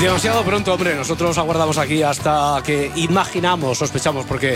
Demasiado pronto, hombre. Nosotros aguardamos aquí hasta que imaginamos, sospechamos, porque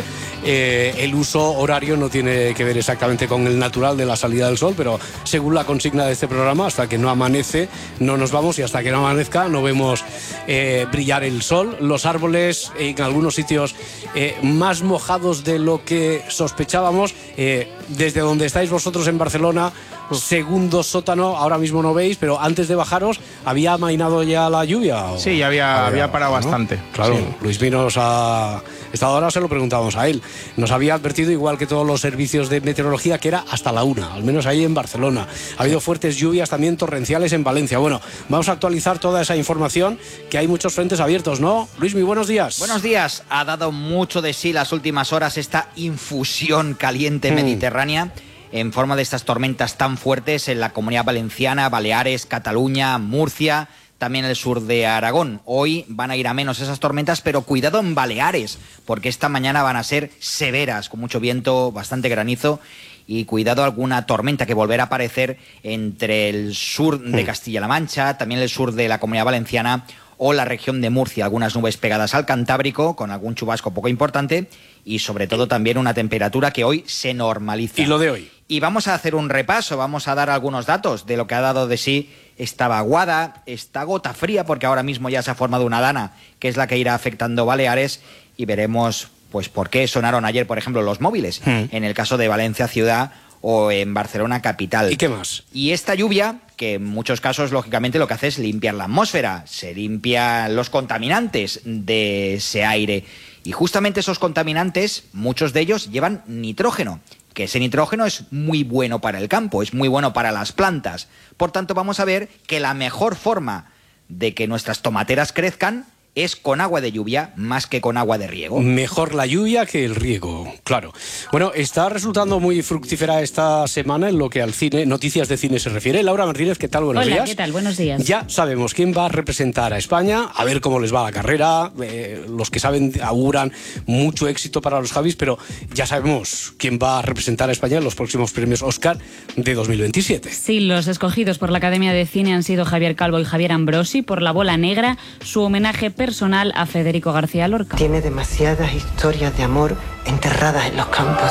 el uso horario no tiene que ver exactamente con el natural de la salida del sol, pero según la consigna de este programa, hasta que no amanece no nos vamos, y hasta que no amanezca no vemos brillar el sol. Los árboles en algunos sitios más mojados de lo que sospechábamos. Desde donde estáis vosotros en Barcelona, segundo sótano, ahora mismo no veis, pero antes de bajaros, ¿había amainado ya la lluvia? Sí, había parado, ¿no? Bastante. Claro, sí. Luismi nos ha... Esta hora se lo preguntábamos a él. Nos había advertido, igual que todos los servicios de meteorología, que era hasta la 1, al menos ahí en Barcelona. Ha habido fuertes lluvias también torrenciales en Valencia. Bueno, vamos a actualizar toda esa información, que hay muchos frentes abiertos, ¿no? Luismi, buenos días. Buenos días. Ha dado mucho de sí las últimas horas esta infusión caliente mediterránea en forma de estas tormentas tan fuertes en la Comunidad Valenciana, Baleares, Cataluña, Murcia, también el sur de Aragón. Hoy van a ir a menos esas tormentas, pero cuidado en Baleares, porque esta mañana van a ser severas, con mucho viento, bastante granizo, y cuidado alguna tormenta que volverá a aparecer entre el sur de Castilla-La Mancha, también el sur de la Comunidad Valenciana o la región de Murcia. Algunas nubes pegadas al Cantábrico, con algún chubasco poco importante, y sobre todo también una temperatura que hoy se normaliza. ¿Y lo de hoy? Y vamos a hacer un repaso, vamos a dar algunos datos de lo que ha dado de sí esta vaguada, esta gota fría, porque ahora mismo ya se ha formado una dana, que es la que irá afectando Baleares, y veremos pues por qué sonaron ayer, por ejemplo, los móviles, en el caso de Valencia ciudad o en Barcelona capital. ¿Y qué más? Y esta lluvia, que en muchos casos, lógicamente, lo que hace es limpiar la atmósfera, se limpian los contaminantes de ese aire. Y justamente esos contaminantes, muchos de ellos llevan nitrógeno, que ese nitrógeno es muy bueno para el campo, es muy bueno para las plantas. Por tanto, vamos a ver que la mejor forma de que nuestras tomateras crezcan es con agua de lluvia más que con agua de riego. Mejor la lluvia que el riego, claro. Bueno, está resultando muy fructífera esta semana en lo que al cine, noticias de cine se refiere. Laura Martínez, ¿qué tal? Buenos días. Hola, ¿qué tal? Buenos días. Ya sabemos quién va a representar a España, a ver cómo les va la carrera. Los que saben auguran mucho éxito para los Javis, pero ya sabemos quién va a representar a España en los próximos premios Oscar de 2027. Sí, los escogidos por la Academia de Cine han sido Javier Calvo y Javier Ambrosi por La Bola Negra, su homenaje personal a Federico García Lorca. Tiene demasiadas historias de amor enterradas en los campos.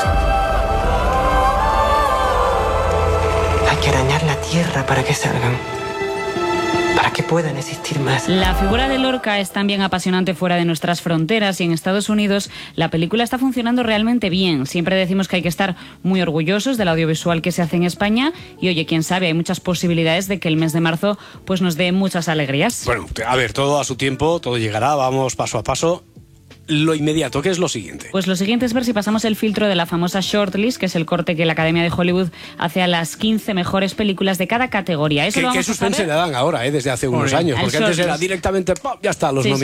Hay que arañar la tierra para que salgan, para que puedan existir más. La figura de Lorca es también apasionante fuera de nuestras fronteras, y en Estados Unidos la película está funcionando realmente bien. Siempre decimos que hay que estar muy orgullosos del audiovisual que se hace en España, y oye, quién sabe, hay muchas posibilidades de que el mes de marzo pues nos dé muchas alegrías. Bueno, a ver, todo a su tiempo, todo llegará, vamos paso a paso. Lo inmediato, ¿qué es lo siguiente? Pues lo siguiente es ver si pasamos el filtro de la famosa shortlist, que es el corte que la Academia de Hollywood hace a las 15 mejores películas de cada categoría. Eso ¿Qué suspense le dan ahora, desde hace unos años? Porque antes era directamente, ¡pum!, ya está, los nominados.